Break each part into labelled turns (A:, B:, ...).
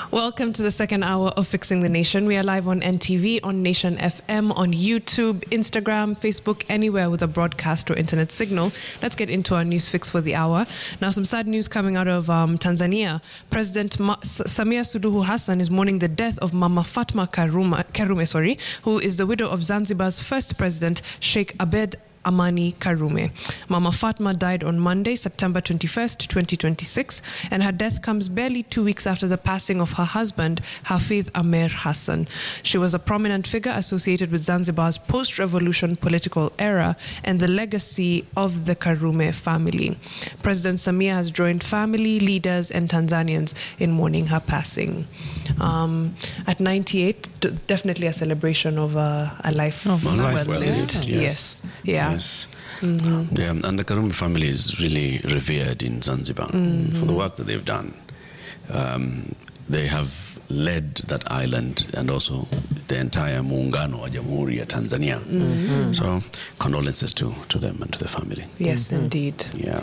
A: Welcome to the second hour of Fixing the Nation. We are live on NTV, on Nation FM, on YouTube, Instagram, Facebook, anywhere with a broadcast or internet signal. Let's get into our news fix for the hour. Now, some sad news coming out of Tanzania. President Samia Suluhu Hassan is mourning the death of Mama Fatma Karume, who is the widow of Zanzibar's first president, Sheikh Abed Amani Karume. Mama Fatma died on Monday, September 21st, 2026, and her death comes barely 2 weeks after the passing of her husband, Hafidh Amer Hassan. She was a prominent figure associated with Zanzibar's post-revolution political era and the legacy of the Karume family. President Samia has joined family, leaders, and Tanzanians in mourning her passing. At 98, definitely a celebration of a life well lived. Yes. Yeah.
B: Yes. Mm-hmm. Yeah, and the Karume family is really revered in Zanzibar for the work that they've done. They have led that island and also the entire muungano wa Jamhuri ya Tanzania. Mm-hmm. So condolences to them and to the family.
A: Yes, indeed.
B: Yeah.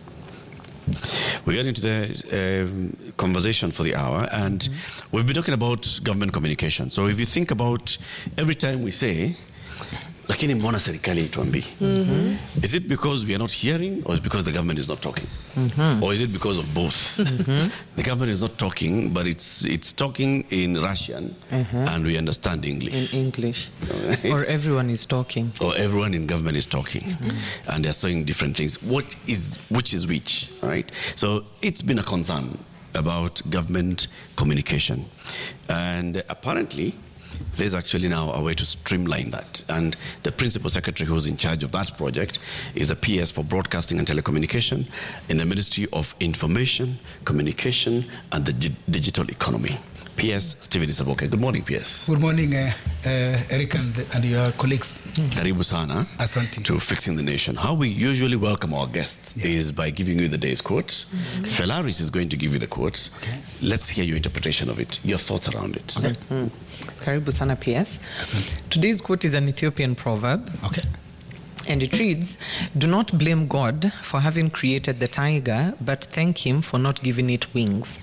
B: We get into the conversation for the hour, and we've been talking about government communication. So if you think about every time we say, lakini mbona serikali ituambii? Is it because we are not hearing, or is it because the government is not talking? Or is it because of both? The government is not talking, but it's talking in Russian, and we understand English.
C: In English.
B: Right?
C: Or everyone is talking.
B: Or everyone in government is talking. And they're saying different things. Which is which, right? So it's been a concern about government communication. And apparently, there's actually now a way to streamline that. And the principal secretary who's in charge of that project is a PS for Broadcasting and Telecommunication in the Ministry of Information, Communication, and the Digital Economy. PS Stephen Isaboke. Good morning, PS.
D: Good morning, Eric and your colleagues.
B: Karibu sana
D: Asante.
B: To Fixing the Nation. How we usually welcome our guests is by giving you the day's quotes. Felaris is going to give you the quotes. Okay. Let's hear your interpretation of it, your thoughts around it.
D: Okay.
C: Karibu sana, PS.
D: Asante.
C: Today's quote is an Ethiopian proverb.
D: Okay.
C: And it reads, "Do not blame God for having created the tiger, but thank him for not giving it wings."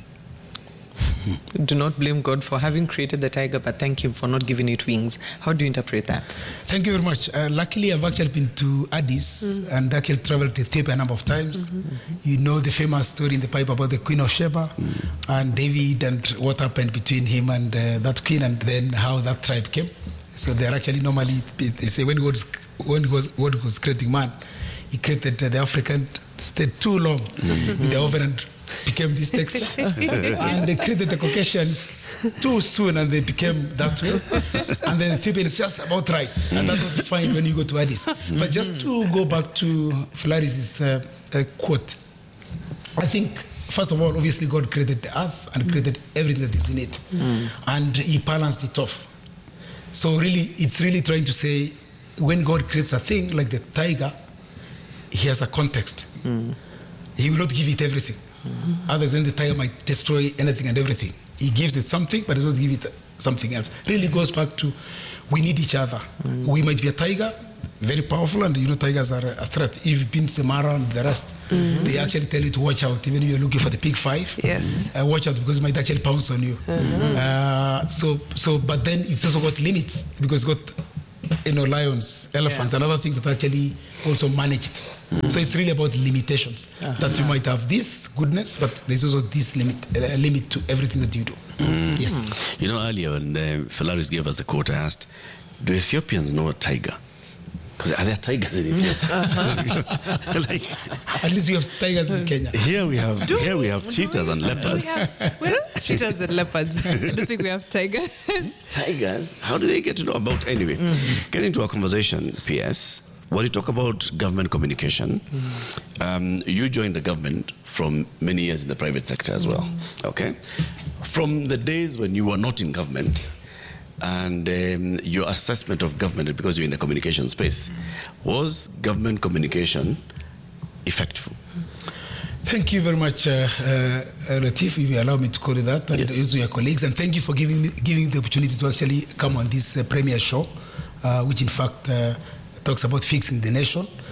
C: Do not blame God for having created the tiger, but thank him for not giving it wings. How do you interpret that?
D: Thank you very much. Luckily, I've actually been to Addis and actually traveled to Ethiopia a number of times. You know the famous story in the Bible about the Queen of Sheba and David and what happened between him and that queen, and then how that tribe came. So they're actually normally, they say when God was creating man, he created the African, stayed too long in the oven and became this texture. And they created the Caucasians too soon and they became that way. And then Ethiopian is just about right. And that's what you find when you go to Addis. But just to go back to Flaris's quote, I think, first of all, obviously God created the earth and created everything that is in it. And he balanced it off. So really, it's really trying to say, when God creates a thing like the tiger, he has a context. He will not give it everything. Otherwise, then the tiger might destroy anything and everything. He gives it something, but he doesn't give it something else. Really goes back to, we need each other. We might be a tiger, very powerful, and you know tigers are a threat. If you've been to the Mara and the rest, they actually tell you to watch out. Even if you're looking for the big five, watch out because it might actually pounce on you. But then it's also got limits because it's got lions, elephants, and other things that actually also manage it. So it's really about limitations. That you might have this goodness, but there's also this limit to everything that you do. Yes.
B: You know, earlier when Felaris gave us the quote, I asked, do Ethiopians know a tiger? Because are there tigers in Ethiopia?
D: At least we have tigers in Kenya.
B: Here we have cheetahs and leopards.
A: We have cheetahs and leopards. I don't think we have tigers.
B: Tigers? How do they get to know about? Anyway, getting to our conversation, PS. When you talk about government communication, you joined the government from many years in the private sector as well, okay? From the days when you were not in government and your assessment of government, because you're in the communication space, was government communication effective?
D: Thank you very much, Latif, if you allow me to call it that, and also your colleagues, and thank you for giving the opportunity to actually come on this premier show, which in fact talks about fixing the nation.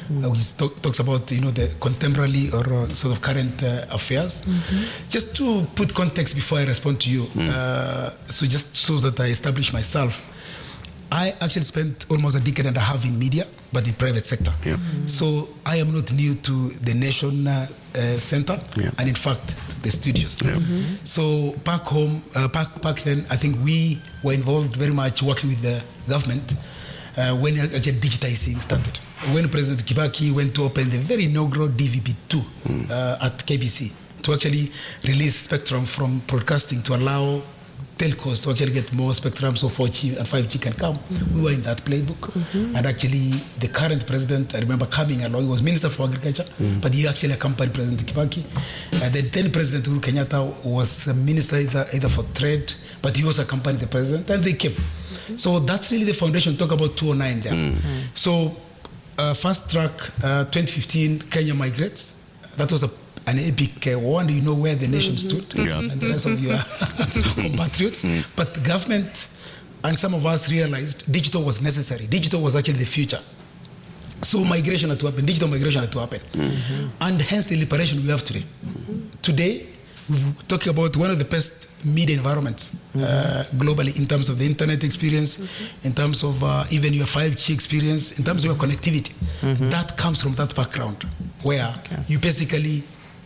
D: which talks about the contemporary or sort of current affairs. Just to put context before I respond to you, so just so that I establish myself, I actually spent almost a decade and a half in media, but in private sector. So I am not new to the Nation Center, and in fact, the studios. So back home, back then, I think we were involved very much working with the government when actually digitizing started. When President Kibaki went to open the very inaugural DVB2 at KBC to actually release spectrum from broadcasting to allow telcos to actually get more spectrum so 4G and 5G can come. We were in that playbook. And actually, the current president, I remember coming along, he was Minister for Agriculture, but he actually accompanied President Kibaki. And the then President Uhuru Kenyatta was a minister either for trade, but he also accompanied the president, and they came. So that's really the foundation. Talk about 2009 there. So fast track 2015, Kenya migrates. That was an epic war, and you know where the nation stood, and the rest of your compatriots. But the government and some of us realized digital was necessary. Digital was actually the future. So migration had to happen, digital migration had to happen. And hence the liberation we have today. Today, we're talking about one of the best media environments globally in terms of the internet experience, in terms of even your 5G experience, in terms of your connectivity. That comes from that background where you basically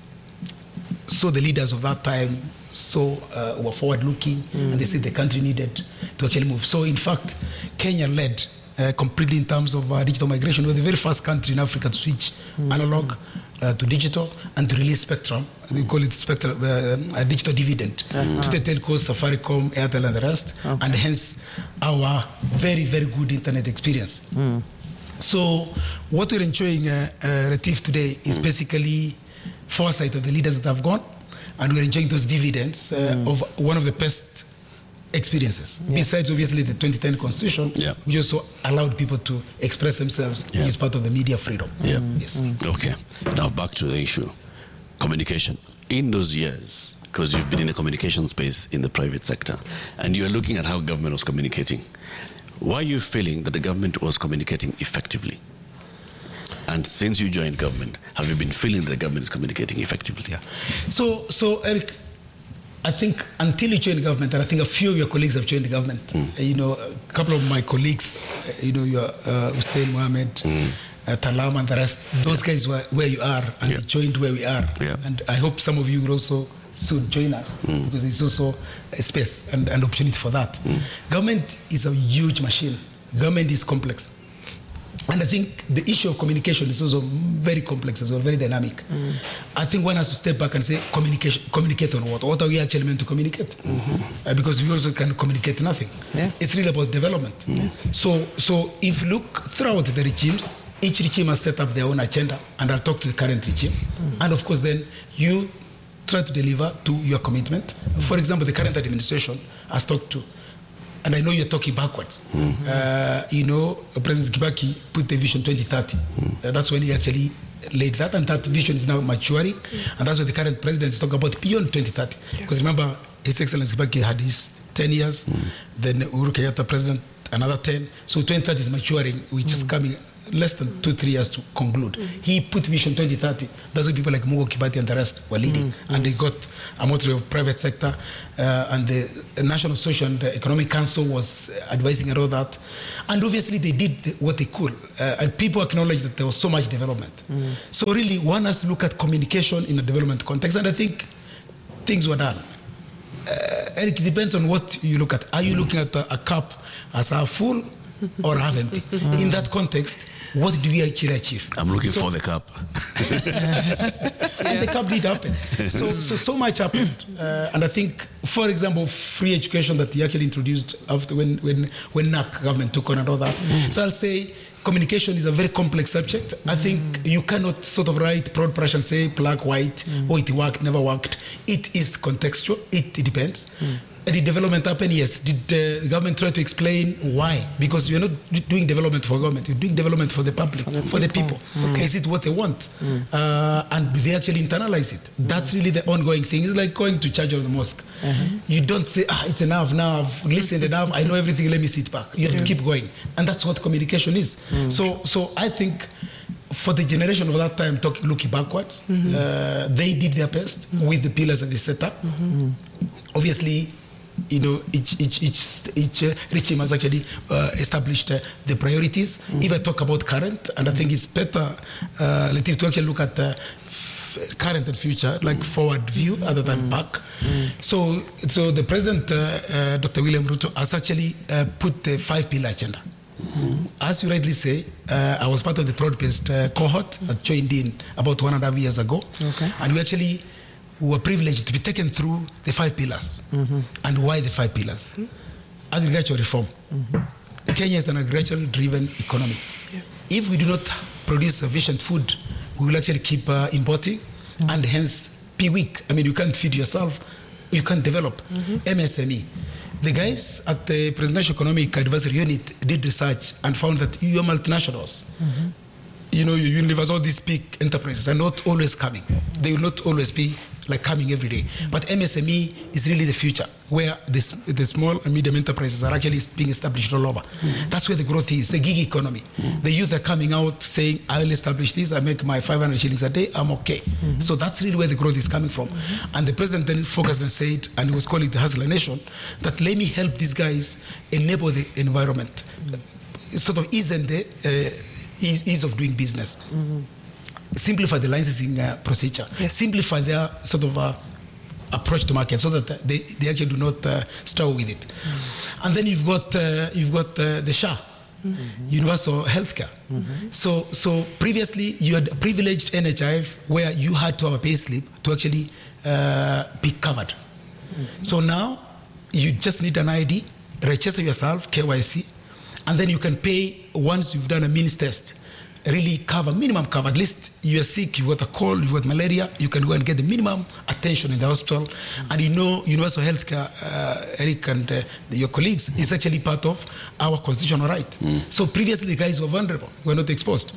D: saw the leaders of that time were forward-looking, and they said the country needed to actually move. So, in fact, Kenya led completely in terms of digital migration. We were the very first country in Africa to switch analog to digital and to release spectrum. We call it spectrum, a digital dividend to the telcos, Safaricom, Airtel, and the rest, and hence our very, very good internet experience. So, what we're enjoying, Retief, today is basically foresight of the leaders that have gone, and we're enjoying those dividends of one of the best experiences. Besides, obviously, the 2010 Constitution, which also allowed people to express themselves, which is part of the media freedom. Yes.
B: Okay. Now back to the issue. Communication. In those years, because you've been in the communication space in the private sector, and you're looking at how government was communicating, why are you feeling that the government was communicating effectively? And since you joined government, have you been feeling that the government is communicating effectively?
D: So Eric, I think until you joined government, and I think a few of your colleagues have joined the government, a couple of my colleagues, your Hussein Mohammed, Talam and the rest, those guys were where you are, and they joined where we are. And I hope some of you will also soon join us, because there's also a space and an opportunity for that. Government is a huge machine. Government is complex. And I think the issue of communication is also very complex as well, very dynamic. I think one has to step back and say, communicate on what? What are we actually meant to communicate? Because we also can communicate nothing. It's really about development. So if you look throughout the regimes, each regime has set up their own agenda, and I'll talk to the current regime. And of course then you try to deliver to your commitment. For example, the current administration has talked to, and I know you're talking backwards. President Kibaki put the Vision 2030. That's when he actually laid that, and that vision is now maturing. And that's what the current president is talking about beyond 2030. Because remember, His Excellency Kibaki had his 10 years, then Uhuru Kenyatta president, another 10. So 2030 is maturing, which is coming less than 2-3 years to conclude. He put Vision 2030. That's why people like Mugo Kibati and the rest were leading. And they got a motto of private sector, and the National Social and Economic Council was advising about that. And obviously they did what they could. And people acknowledged that there was so much development. So really, one has to look at communication in a development context. And I think things were done. Eric, it depends on what you look at. Are you looking at a cup as half full or half empty? In that context, what do we actually achieve?
B: I'm looking for the cup.
D: And the cup did happen. So much happened. And I think, for example, free education that he actually introduced after when NAC government took on and all that. So I'll say communication is a very complex subject. I think you cannot sort of write broad brush and say black, white, or it worked, never worked. It is contextual. It depends. Did development happen? Yes. Did the government try to explain why? Because you're not doing development for government. You're doing development for the public, for the people. Is it what they want? And they actually internalize it. That's really the ongoing thing. It's like going to church or the mosque. You don't say, it's enough now. I've listened enough. I know everything. Let me sit back. You have to keep going. And that's what communication is. So I think for the generation of that time, looking backwards, they did their best with the pillars that they set up. Obviously, each regime has actually established the priorities. If I talk about current, and I think it's better, Latif, to actually look at current and future, like forward view, other than back. So the president, Dr. William Ruto, has actually put the 5-pillar agenda. As you rightly say, I was part of the broad-based cohort that joined in about 1.5 years ago, and we actually were privileged to be taken through the 5 pillars. And why the 5 pillars? Agricultural reform. Kenya is an agricultural-driven economy. If we do not produce sufficient food, we will actually keep importing and hence be weak. I mean, you can't feed yourself, you can't develop. MSME. The guys at the Presidential Economic Advisory Unit did research and found that your multinationals, your Unilever, all these big enterprises are not always coming. They will not always be like coming every day. But MSME is really the future, where the small and medium enterprises are actually being established all over. That's where the growth is, the gig economy. The youth are coming out saying, I will establish this, I make my 500 shillings a day, I'm okay. So that's really where the growth is coming from. And the president then focused and said, and he was calling it the Hustler Nation, that let me help these guys enable the environment, sort of ease of doing business. Simplify the licensing procedure, simplify their sort of approach to market so that they actually do not struggle with it. And then you've got the SHA, universal healthcare. So previously you had a privileged NHIF where you had to have a pay slip to actually be covered. So now you just need an ID, register yourself, KYC, and then you can pay once you've done a means test. Really cover, minimum cover. At least you are sick, you've got a cold, you've got malaria, you can go and get the minimum attention in the hospital. And universal healthcare, Eric and your colleagues, is actually part of our constitutional right. So previously the guys were vulnerable, were not exposed.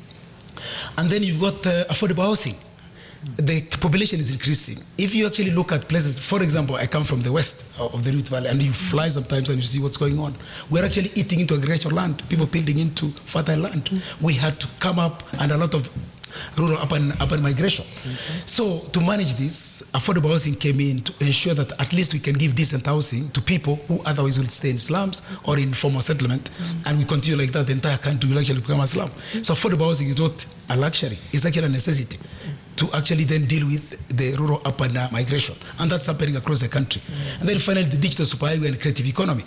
D: And then you've got affordable housing. The population is increasing. If you actually look at places, for example, I come from the west of the Rift Valley, and you fly sometimes and you see what's going on. We're actually eating into agricultural land, people building into fertile land. We had to come up, and a lot of rural urban migration. So to manage this, affordable housing came in to ensure that at least we can give decent housing to people who otherwise will stay in slums or in formal settlement, and we continue like that, the entire country will actually become a slum. So affordable housing is not a luxury, it's actually a necessity to actually then deal with the rural urban migration, and that's happening across the country. And then finally, the digital superhighway and creative economy.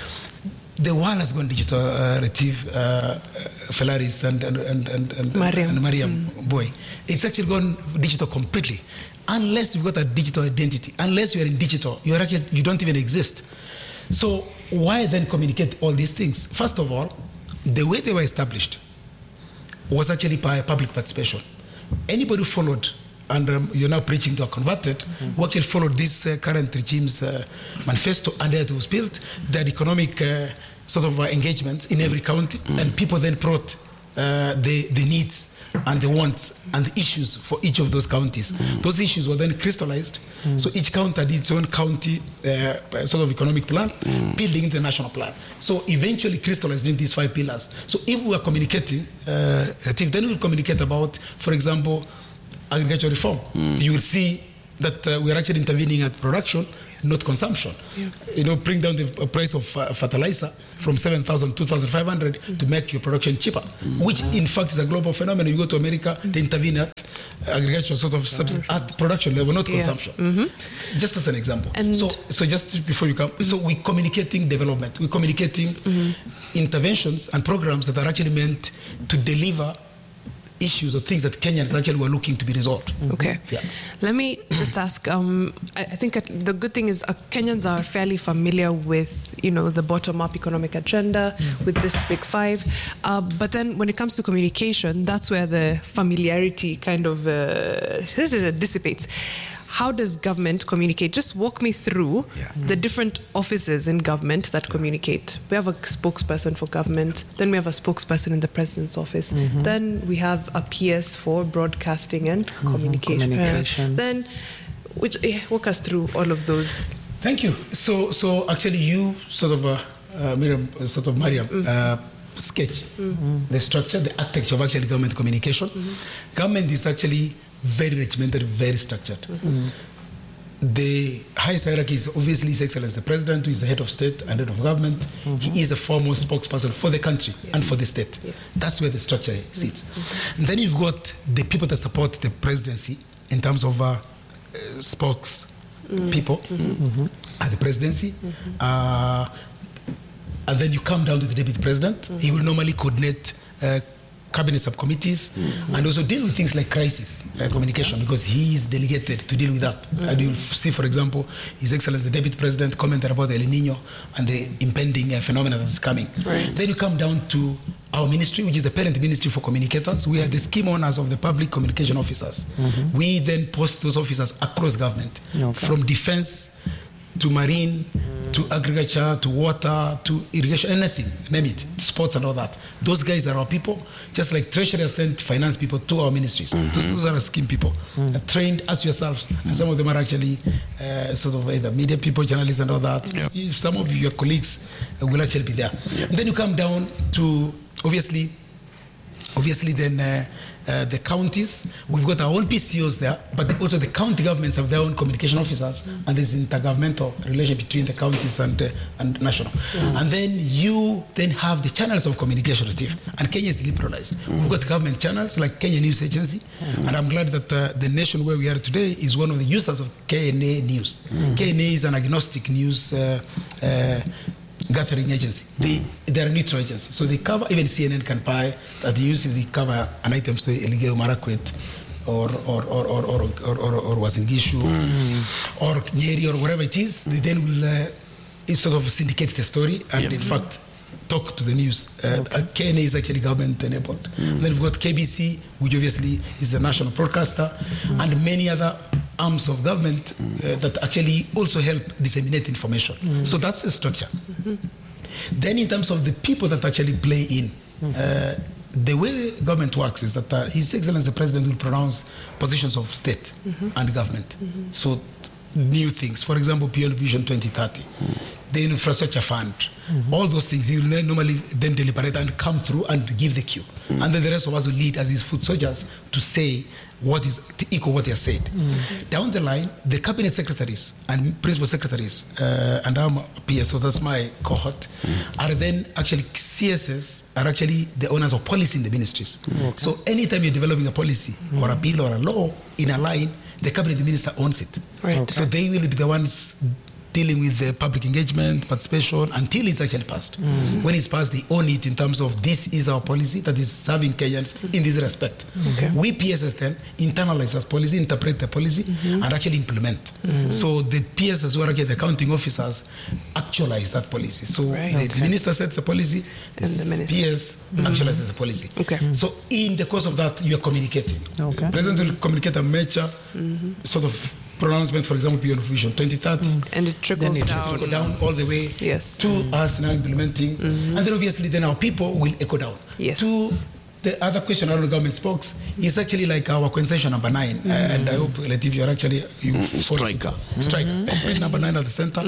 D: The world has gone digital, Latif, Felaris and Mariam Boy. It's actually gone digital completely. Unless you've got a digital identity, unless you are in digital, you don't even exist. So why then communicate all these things? First of all, the way they were established was actually by public participation. Anybody who followed, and you're now preaching to a converted, who actually followed this current regime's manifesto, and it was built, that economic sort of engagements in every county, and people then brought the needs and the wants and the issues for each of those counties. Those issues were then crystallized. So each county had its own county sort of economic plan, building into the national plan. So eventually crystallized in these 5 pillars. So if we are communicating, then we will communicate about, for example, agricultural reform. You will see that we are actually intervening at production, not consumption. Bring down the price of fertilizer from 7,000 to 2,500 to make your production cheaper, which in fact is a global phenomenon. You go to America, they intervene at agriculture sort of at production level, not consumption. Just as an example. And so just before you come, so we're communicating development, we're communicating interventions and programs that are actually meant to deliver issues or things that Kenyans actually were looking to be resolved.
A: Okay. Let me just ask, I think the good thing is Kenyans are fairly familiar with, the bottom-up economic agenda, with this Big Five. But then when it comes to communication, that's where the familiarity kind of dissipates. How does government communicate? Just walk me through the different offices in government that communicate. We have a spokesperson for government, then we have a spokesperson in the president's office, then we have a PS for broadcasting and communication. Then, walk us through all of those.
D: Thank you. So actually, you Mariam, sketch the structure, the architecture of actually government communication. Government is actually very regimented, very structured. The highest hierarchy is obviously His Excellency the President, who is the head of state and head of government. He is the foremost spokesperson for the country and for the state. That's where the structure sits. And then you've got the people that support the presidency in terms of spokes people at the presidency. And then you come down to the deputy president. He will normally coordinate cabinet subcommittees and also deal with things like crisis communication, because he is delegated to deal with that. And you'll see, for example, His Excellency the Deputy President commented about the El Nino and the impending phenomena that is coming. Then you come down to our ministry, which is the parent ministry for communicators. We are the scheme owners of the public communication officers. We then post those officers across government, from defense to marine, to agriculture, to water, to irrigation, anything, name it, sports and all that. Those guys are our people, just like Treasury has sent finance people to our ministries. Those are our scheme people, trained as yourselves. And some of them are actually sort of either media people, journalists and all that. Some of your colleagues will actually be there. And then you come down to, obviously then the counties. We've got our own PCOs there, but also the county governments have their own communication officers, and there's intergovernmental relation between the counties and national. And then you then have the channels of communication, and Kenya is liberalized. We've got government channels like Kenya News Agency, and I'm glad that the nation where we are today is one of the users of KNA News. KNA is an agnostic news gathering agency. They are neutral agency, so they cover, even CNN can buy that. Usually they cover an item, say Elgeyo Marakwet or Uasin Gishu or Nyeri or whatever it is. They then will sort of syndicate the story and in fact talk to the news. KNA is actually government enabled. Then we've got KBC, which obviously is the national broadcaster, and many other arms of government that actually also help disseminate information. So that's the structure. Then in terms of the people that actually play in, the way government works is that His Excellency the President will pronounce positions of state and government. So new things, for example, Beyond Vision 2030, the infrastructure fund, all those things, he will normally then deliberate and come through and give the cue. And then the rest of us will lead as his foot soldiers to say what is, to echo what he has said. Down the line, the cabinet secretaries and principal secretaries, and I'm PS, so that's my cohort, are then actually, CSS are actually the owners of policy in the ministries. So anytime you're developing a policy or a bill or a law in a line, the cabinet minister owns it. So they will be the ones dealing with the public engagement, participation, until it's actually passed. When it's passed, they own it in terms of this is our policy that is serving Kenyans in this respect. We PSS then internalize that policy, interpret the policy, and actually implement. So the PSS, who are actually the accounting officers, actualize that policy. So the minister sets a policy, the PS actualizes the policy. So in the course of that, you are communicating. The president will communicate a major sort of pronouncement, for example, Beyond Vision 2030.
A: And it trickles
D: down all the way to us now implementing. And then obviously then our people will echo down. To the other question around the government spokes is actually like our concession number 9. And I hope, Latif, you're actually... Striker. Number 9 at the center.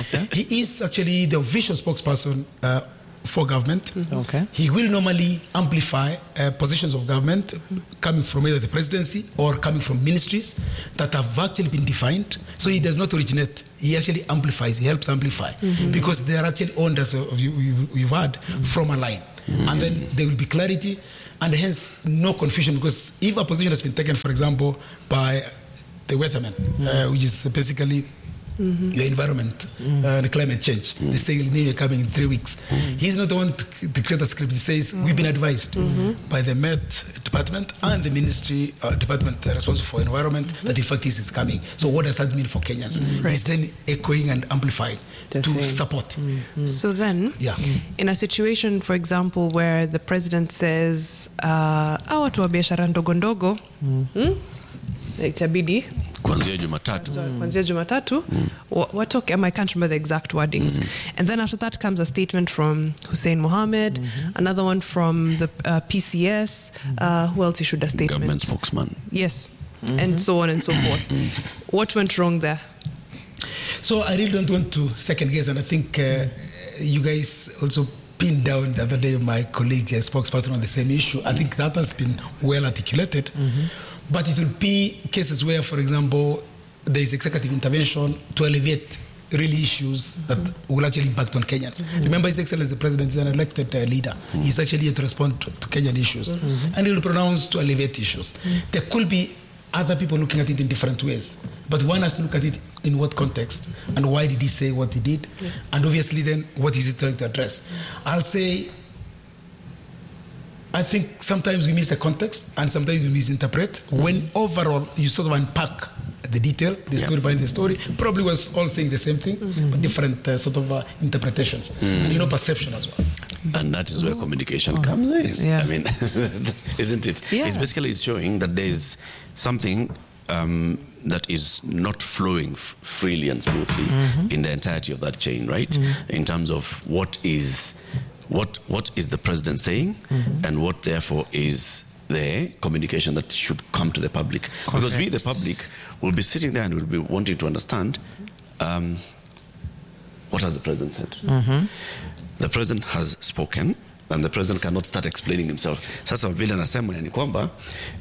D: He is actually the official spokesperson for government. He will normally amplify positions of government coming from either the presidency or coming from ministries that have actually been defined. So he does not originate. He actually amplifies. He helps amplify because they are actually owned, as you've heard, from a line. And then there will be clarity and hence no confusion, because if a position has been taken, for example, by the weatherman, which is basically your environment and climate change. They say you're coming in 3 weeks. He's not the one to create a script. He says, we've been advised by the Met Department and the Ministry Department responsible for environment that in fact this is coming. So what does that mean for Kenyans? He's then echoing and amplifying to support.
A: So then, in a situation, for example, where the president says, watu wa biashara ndogo ndogo, itabidi
B: kuanzia
A: Jumatatu watoke, I can't remember the exact wordings. And then after that comes a statement from Hussein Mohammed, another one from the PCS, who else issued a statement?
B: Government spokesman.
A: Yes, and so on and so forth. What went wrong there?
D: So I really don't want to second guess, and I think you guys also pinned down the other day my colleague, a spokesperson on the same issue. I think that has been well articulated. But it will be cases where, for example, there is executive intervention to alleviate real issues that will actually impact on Kenyans. Remember, His Excellency the President is an elected leader. He's actually here to respond to Kenyan issues. And he will pronounce to alleviate issues. There could be other people looking at it in different ways. But one has to look at it in what context and why did he say what he did? And obviously then what is he trying to address? I'll say, I think sometimes we miss the context and sometimes we misinterpret. When overall you sort of unpack the detail, the story behind the story, probably was all saying the same thing, but different sort of interpretations. And perception as well.
B: And that is where communication comes in.
C: Yeah.
B: I mean, isn't it?
C: Yeah.
B: It's basically showing that there is something that is not flowing freely and smoothly in the entirety of that chain, right? In terms of what is the president saying and what therefore is the communication that should come to the public.
C: Correct.
B: Because we, the public, will be sitting there and will be wanting to understand what has the president said. The president has spoken and the president cannot start explaining himself. Sasa vile anasema ni kwamba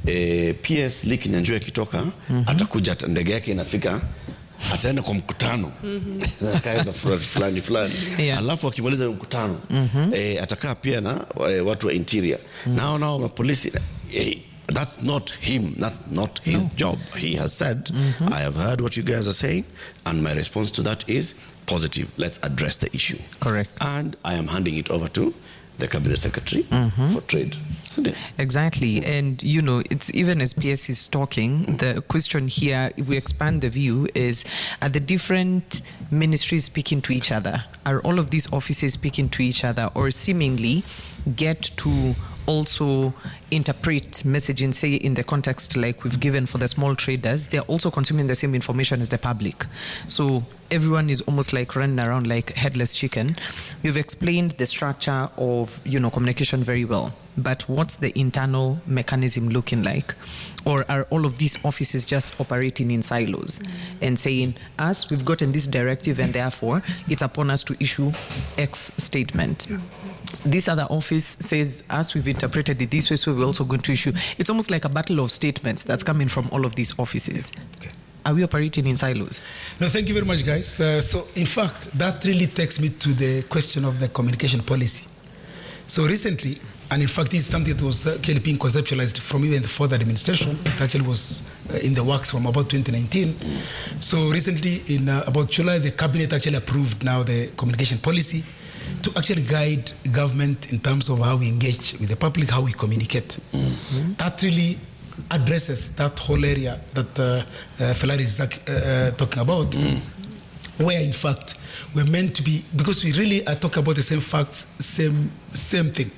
B: PS Lee Kinyanjui akitoka atakuja ndege yake inafika ataenda kwa mkutano kaenda fulani alafu akimaliza mkutano atakaa pia na watu wa interior nao mapolisi. That's not him. That's not his job. He has said, I have heard what you guys are saying, and my response to that is positive. Let's address the issue.
C: Correct.
B: And I am handing it over to the Cabinet Secretary for Trade.
C: Exactly. And, it's even as PS is talking, the question here, if we expand the view, is are the different ministries speaking to each other? Are all of these offices speaking to each other, or seemingly get to also interpret messaging, say in the context like we've given for the small traders, they're also consuming the same information as the public. So everyone is almost like running around like headless chicken. You've explained the structure of, communication very well. But what's the internal mechanism looking like? Or are all of these offices just operating in silos and saying, us, we've gotten this directive and therefore it's upon us to issue X statement. This other office says, as we've interpreted it this way, so we're also going to issue. It's almost like a battle of statements that's coming from all of these offices.
D: Okay.
C: Are we operating in silos?
D: No, thank you very much, guys. So, in fact, that really takes me to the question of the communication policy. So, recently, and in fact, this is something that was actually being conceptualized from even the fourth administration. It actually was in the works from about 2019. So, recently, in about July, the cabinet actually approved now the communication policy to actually guide government in terms of how we engage with the public, how we communicate. That really addresses that whole area that Felari is talking about, where in fact we're meant to be, because we really are talking about the same facts, same thing,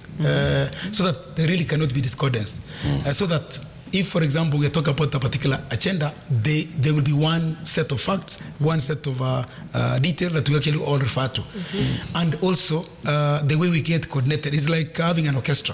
D: so that there really cannot be discordance. So that if, for example, we are talking about a particular agenda, there will be one set of facts, one set of detail that we actually all refer to. And also, the way we get coordinated is like having an orchestra.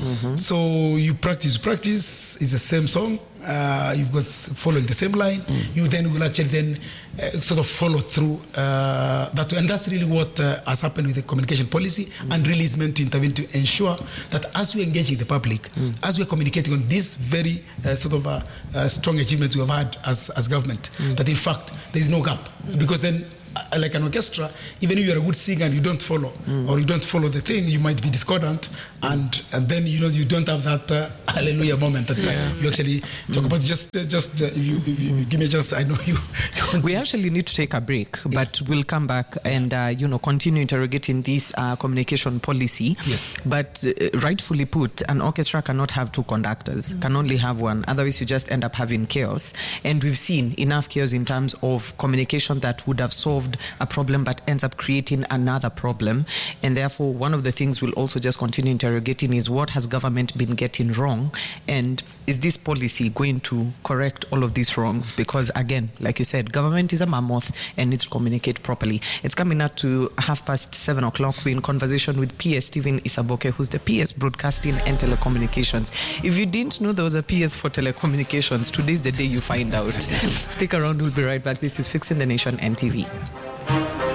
D: So you practice, it's the same song, you've got following the same line, you then will actually then sort of follow through that way. And that's really what has happened with the communication policy, and really is meant to intervene to ensure that as we engage with the public, as we're communicating on this very sort of strong achievements we have had as government, that in fact there is no gap. Because then, like an orchestra, even if you're a good singer and you don't follow, or you don't follow the thing, you might be discordant, and then you don't have that hallelujah moment that you actually talk about. Just if you give me I know you
C: we actually need to take a break, but we'll come back and continue interrogating this communication policy.
D: Yes.
C: But rightfully put, an orchestra cannot have two conductors, can only have one. Otherwise you just end up having chaos, and we've seen enough chaos in terms of communication that would have solved a problem but ends up creating another problem. And therefore one of the things we'll also just continue interrogating is, what has government been getting wrong, and is this policy going to correct all of these wrongs? Because again, like you said, government is a mammoth and needs to communicate properly. It's coming up to 7:30. We're in conversation with PS Stephen Isaboke, who's the PS Broadcasting and Telecommunications. If you didn't know there was a PS for telecommunications, today's the day you find out. Stick around, we'll be right back. This is Fixing the Nation NTV.